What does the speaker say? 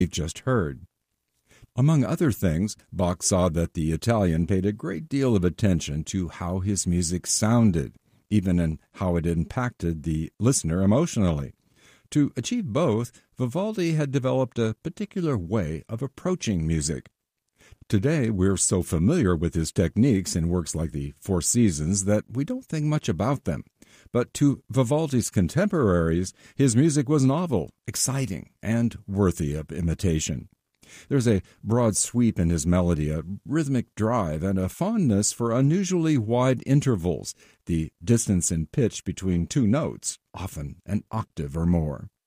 we've just heard. Among other things, Bach saw that the Italian paid a great deal of attention to how his music sounded, even in how it impacted the listener emotionally. To achieve both, Vivaldi had developed a particular way of approaching music. Today, we're so familiar with his techniques in works like the Four Seasons that we don't think much about them. But to Vivaldi's contemporaries, his music was novel, exciting, and worthy of imitation. There's a broad sweep in his melody, a rhythmic drive, and a fondness for unusually wide intervals, the distance in pitch between two notes, often an octave or more.